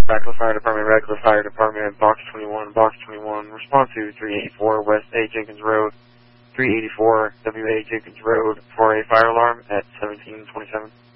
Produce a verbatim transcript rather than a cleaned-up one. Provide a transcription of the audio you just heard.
Radcliffe Fire Department, Radcliffe Fire Department, Box twenty-one, Box twenty-one, respond to three eighty-four West A. Jenkins Road, three eighty-four W A. Jenkins Road for a fire alarm at seventeen twenty-seven.